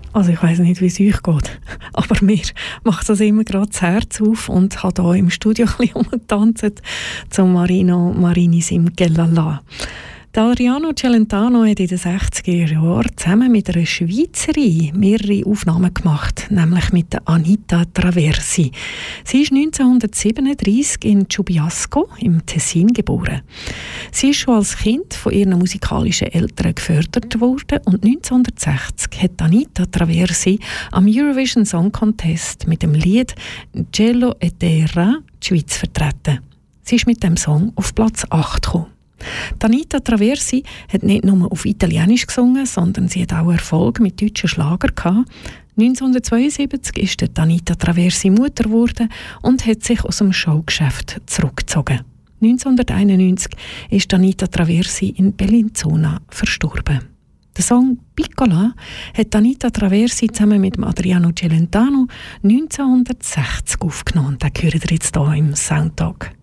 Also ich weiss nicht, wie es euch geht, aber mir macht das immer gerade das Herz auf und habe hier im Studio ein bisschen umgetanzt zum Marino Marinis im Gelala. Adriano Celentano hat in den 60er Jahren zusammen mit einer Schweizerin mehrere Aufnahmen gemacht, nämlich mit der Anita Traversi. Sie ist 1937 in Ciubiasco im Tessin geboren. Sie ist schon als Kind von ihren musikalischen Eltern gefördert worden und 1960 hat Anita Traversi am Eurovision Song Contest mit dem Lied «Cielo e terra» die Schweiz vertreten. Sie ist mit dem Song auf Platz 8 gekommen. Anita Traversi hat nicht nur auf Italienisch gesungen, sondern sie hat auch Erfolg mit deutschen Schlagern gehabt. 1972 ist Anita Traversi Mutter geworden und hat sich aus dem Showgeschäft zurückgezogen. 1991 ist Anita Traversi in Bellinzona verstorben. Den Song «Piccola» hat Anita Traversi zusammen mit Adriano Celentano 1960 aufgenommen. Den hören wir jetzt hier im Soundtalk.